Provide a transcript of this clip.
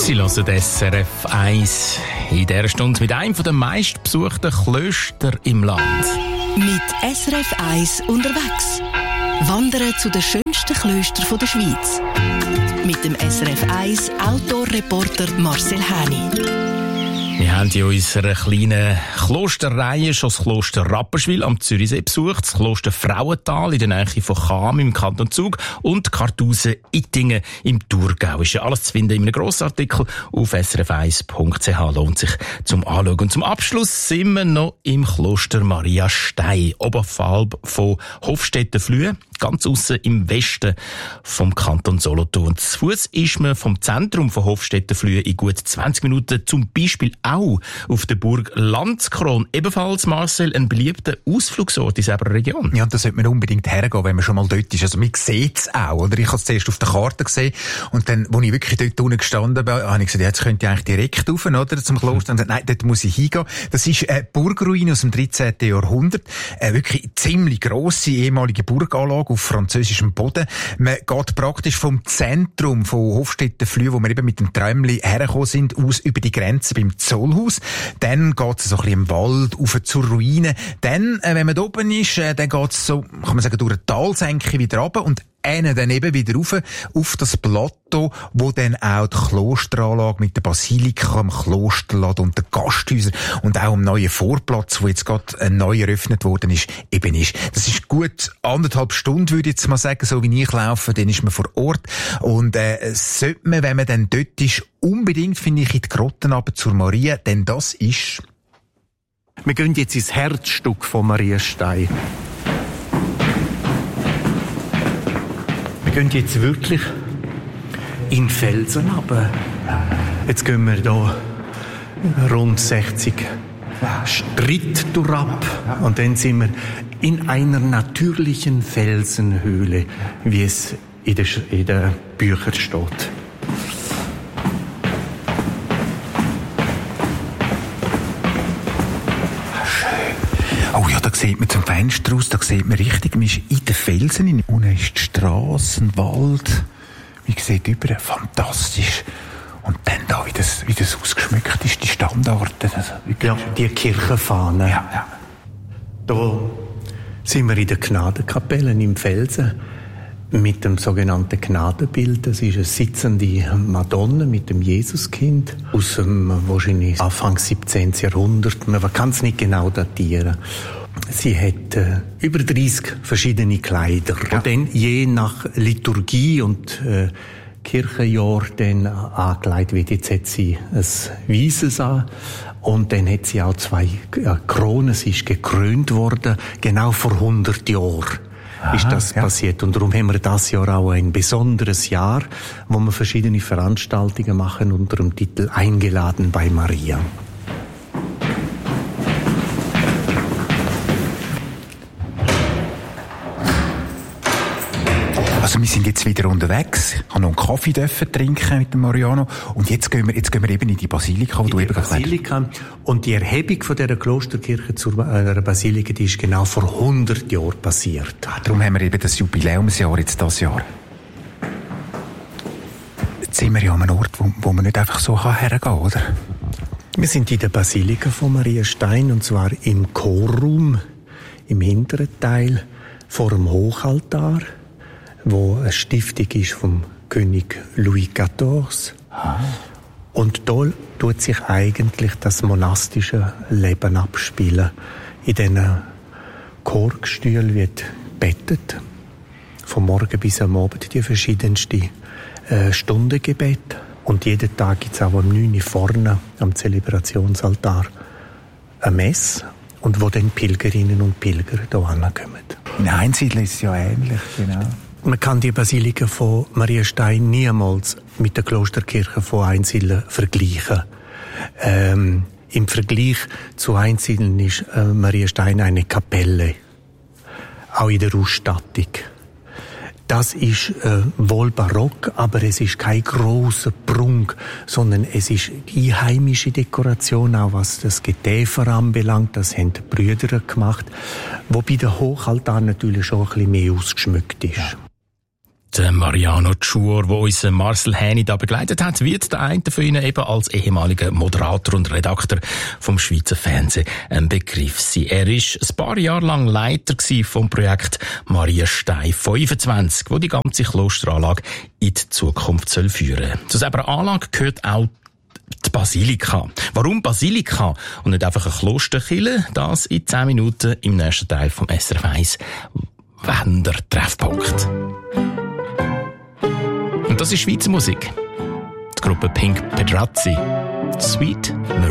Sie hören SRF 1 in dieser Stunde mit einem der meistbesuchten Klöster im Land. Mit SRF 1 unterwegs. Wandern zu den schönsten Klöstern der Schweiz. Mit dem SRF 1 Outdoor-Reporter Marcel Häni. Wir haben in unserer kleinen Klosterreihe schon das Kloster Rapperswil am Zürichsee besucht, das Kloster Frauental in der Nähe von Cham im Kanton Zug und Kartusen-Ittingen im Thurgau. Ist ja alles zu finden in einem Grossartikel auf srf1.ch. Lohnt sich zum Anschauen. Und zum Abschluss sind wir noch im Kloster Maria Stein, oberhalb von Hofstetten-Flühe, ganz aussen im Westen vom Kanton Solothurn. Zu Fuss ist man vom Zentrum von Hofstetten-Flühe in gut 20 Minuten zum Beispiel auch auf der Burg Landskron. Ebenfalls, Marcel, ein beliebter Ausflugsort in dieser Region. Ja, da sollte man unbedingt hergehen, wenn man schon mal dort ist. Also man sieht es auch, oder? Ich habe es zuerst auf der Karte gesehen und dann, als ich wirklich dort unten gestanden bin, habe ich gesagt, jetzt könnte ich eigentlich direkt rauf, oder, zum Kloster. Und gesagt, nein, dort muss ich hingehen. Das ist eine Burgruine aus dem 13. Jahrhundert. Eine wirklich ziemlich grosse ehemalige Burganlage auf französischem Boden. Man geht praktisch vom Zentrum von Hofstetten-Flühe, wo wir eben mit dem Träumli hergekommen sind, aus über die Grenze beim Zollhaus. Dann geht es so ein bisschen im Wald rauf zur Ruine. Dann, wenn man da oben ist, dann geht es so, kann man sagen, durch eine Talsenke wieder runter und dann eben wieder rauf auf das Plateau, wo dann auch die Klosteranlage mit der Basilika am Klosterladen und den Gasthäusern und auch am neuen Vorplatz, wo jetzt gerade neu eröffnet worden ist, eben ist. Das ist gut 1,5 Stunden, würde ich jetzt mal sagen, so wie ich laufe, dann ist man vor Ort. Und sollte man, wenn man dann dort ist, unbedingt, finde ich, in die Grotten runter zur Maria, denn das ist... Wir gehen jetzt ins Herzstück von Maria Stein. Wir gehen jetzt wirklich in Felsen runter. Jetzt gehen wir hier rund 60 Schritte durchab und dann sind wir in einer natürlichen Felsenhöhle, wie es in den Büchern steht. Oh ja, da sieht man zum Fenster aus, da sieht man richtig, man ist in den Felsen, unten ist die Strasse, ein Wald, man sieht überall, fantastisch. Und dann da, wie das ausgeschmückt ist, die Standorte. Also ja, die Kirchenfahne. Ja. Da sind wir in der Gnadenkapelle im Felsen mit dem sogenannten Gnadenbild. Das ist eine sitzende Madonna mit dem Jesuskind aus dem wahrscheinlich Anfang 17. Jahrhundert. Man kann es nicht genau datieren. Sie hat über 30 verschiedene Kleider, die dann je nach Liturgie und Kirchenjahr dann angelegt wird. Jetzt hat sie ein Weißes an und dann hat sie auch 2 Kronen. Sie ist gekrönt worden, genau vor 100 Jahren. Ist das passiert. Und darum haben wir das Jahr auch ein besonderes Jahr, wo wir verschiedene Veranstaltungen machen unter dem Titel Eingeladen bei Maria. Also wir sind jetzt wieder unterwegs. Ich habe noch einen Kaffee trinken mit dem Mariano. Und jetzt gehen wir eben in die Basilika, wo du eben Basilika. Und die Erhebung von dieser Klosterkirche zur Basilika, die ist genau vor 100 Jahren passiert. Darum haben wir eben das Jubiläumsjahr jetzt das Jahr. Jetzt sind wir ja an einem Ort, wo man nicht einfach so hergehen kann, oder? Wir sind in der Basilika von Maria Stein, und zwar im Chorraum, im hinteren Teil, vor dem Hochaltar, wo eine Stiftung ist vom König Louis XIV. Und da tut sich eigentlich das monastische Leben abspielen. In diesen Chorgestühlen wird gebetet, vom Morgen bis am Abend, die verschiedensten Stundengebet. Und jeden Tag gibt es auch um 9 Uhr vorne am Zelebrationsaltar eine Messe, und wo dann Pilgerinnen und Pilger hier hinkommen. In Einsiedeln ist es ja ähnlich, genau. Man kann die Basilika von Maria Stein niemals mit der Klosterkirche von Einsiedeln vergleichen. Im Vergleich zu Einsiedeln ist Maria Stein eine Kapelle, auch in der Ausstattung. Das ist wohl barock, aber es ist kein grosser Prunk, sondern es ist die einheimische Dekoration, auch was das Getäfer anbelangt. Das haben die Brüder gemacht, wobei der Hochaltar natürlich schon ein bisschen mehr ausgeschmückt ist. Der Mariano Tschur, wo uns Marcel Häni da begleitet hat, wird der eine von Ihnen eben als ehemaliger Moderator und Redakteur vom Schweizer Fernsehen ein Begriff sein. Er ist ein paar Jahre lang Leiter vom Projekt Maria Stein 25, wo die ganze Klosteranlage in die Zukunft führen soll. Zu dieser Anlage gehört auch die Basilika. Warum Basilika und nicht einfach eine Klosterkirche? Das in 10 Minuten im nächsten Teil vom SRF 1 Wandertreffpunkt. Und das ist Schweizer Musik. Die Gruppe Pink Pedrazzi. Sweet Marie.